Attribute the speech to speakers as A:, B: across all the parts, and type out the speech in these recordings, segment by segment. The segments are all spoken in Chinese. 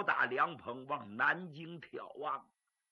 A: 大凉棚往南京眺望。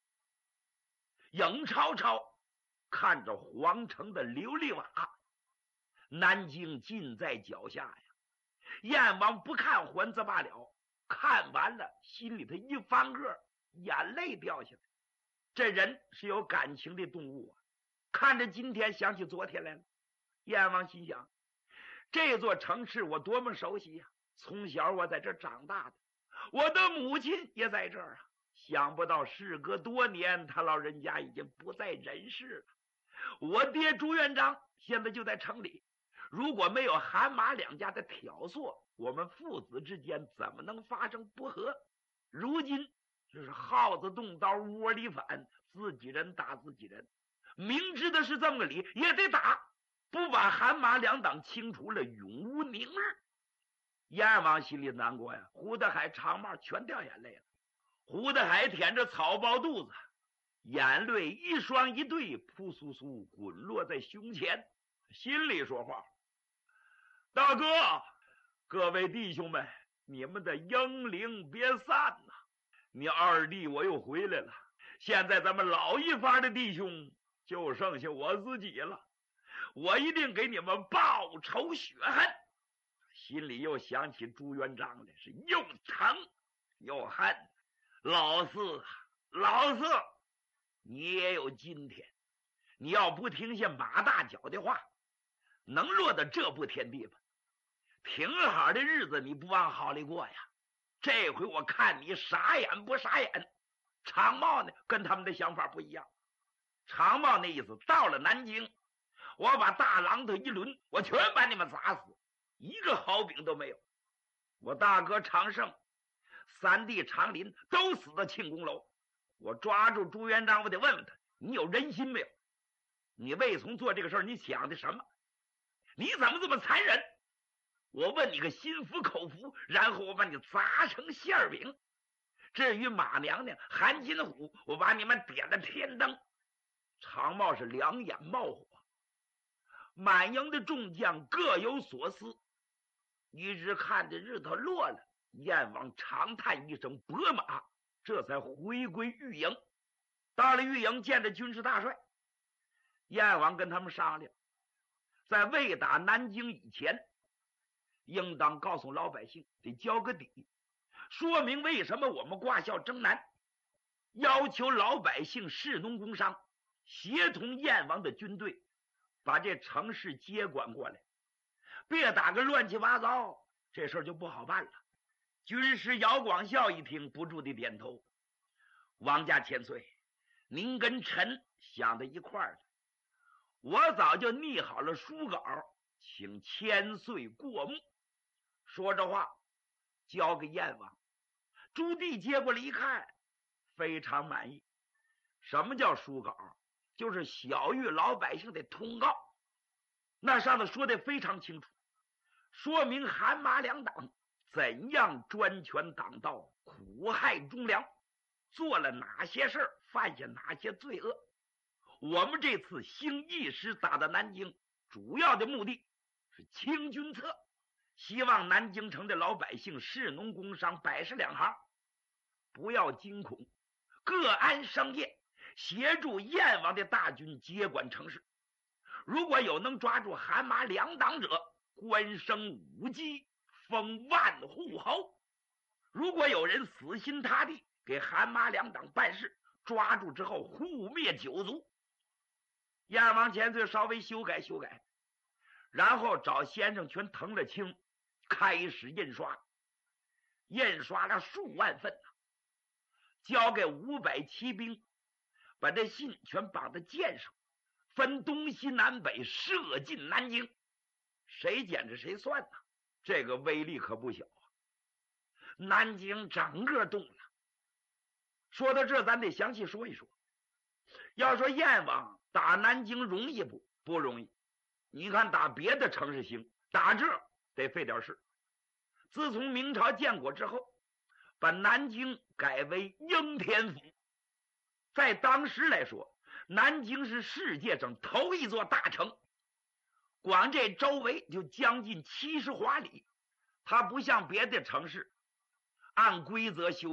A: 影超超看着皇城的琉璃瓦，南京近在脚下呀。燕王不看还则罢了，看完了心里头一翻个，眼泪掉下来。这人是有感情的动物啊，看着今天想起昨天来了。燕王心想，这座城市我多么熟悉呀，从小我在这长大的，我的母亲也在这儿啊。想不到事隔多年，他老人家已经不在人世了。我爹朱元璋现在就在城里，如果没有韩马两家的挑唆，我们父子之间怎么能发生不和？如今这是耗子动刀窝里反，自己人打自己人，明知的是这么个理也得打，不把韩马两党清除了，永无宁日。燕王心里难过呀，胡德海、长帽全掉眼泪了。胡德海舔着草包肚子，眼泪一双一对，扑簌簌滚落在胸前，心里说话：大哥，各位弟兄们，你们的英灵别散呐！你二弟我又回来了，现在咱们老一方的弟兄就剩下我自己了，我一定给你们报仇雪恨。心里又想起朱元璋来，是又疼又恨。老四，老四，你也有今天，你要不听下马大脚的话，能落到这步田地吧？挺好的日子你不往好里过呀，这回我看你傻眼不傻眼。长茂呢，跟他们的想法不一样。长茂那意思，到了南京，我把大榔头一抡，我全把你们砸死，一个好饼都没有。我大哥长胜、三弟长林都死在庆功楼，我抓住朱元璋，我得问问他，你有人心没有？你魏从做这个事儿，你想的什么？你怎么这么残忍？我问你个心服口服，然后我把你砸成馅饼。至于马娘娘、韩金虎，我把你们点了天灯。长茂是两眼冒火，满营的众将各有所思，一直看着日头落了，燕王长叹一声拨马，这才回归御营。到了御营，见着军事大帅，燕王跟他们商量，在未打南京以前，应当告诉老百姓，得交个底，说明为什么我们挂孝征南，要求老百姓士农工商协同燕王的军队，把这城市接管过来，别打个乱七八糟，这事儿就不好办了。军师姚广孝一听，不住地点头。王家千岁，您跟臣想在一块儿了，我早就拟好了书稿，请千岁过目。说着话交给燕王，朱棣接过来一看，非常满意。什么叫书稿？就是小谕老百姓的通告，那上头说的非常清楚，说明韩马两党怎样专权党道，苦害忠良，做了哪些事儿，犯下哪些罪恶。我们这次兴义师打到南京，主要的目的是清君侧，希望南京城的老百姓士农工商百十两行不要惊恐，各安生业，协助燕王的大军接管城市。如果有能抓住韩马两党者，官升5级，封万户侯。如果有人死心塌地给韩马两党办事，抓住之后护灭九族。燕王千岁稍微修改修改，然后找先生全腾了清，开始印刷，印刷了数万份交给500骑兵，把这信全绑在箭上，分东西南北射进南京。谁捡着谁算这个威力可不小南京整个动了。说到这，咱得详细说一说。要说燕王打南京容易不容易？你看打别的城市行，打这得费点事。自从明朝建国之后，把南京改为应天府，在当时来说，南京是世界上头一座大城，光这周围就将近70华里。它不像别的城市按规则修